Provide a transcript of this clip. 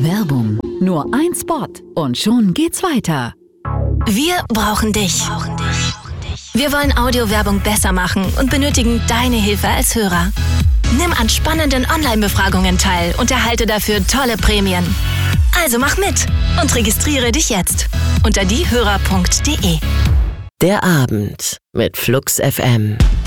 Werbung. Nur ein Spot und schon geht's weiter. Wir brauchen dich. Wir wollen Audiowerbung besser machen und benötigen deine Hilfe als Hörer. Nimm an spannenden Online-Befragungen teil und erhalte dafür tolle Prämien. Also mach mit und registriere dich jetzt unter diehörer.de. Der Abend mit Flux FM.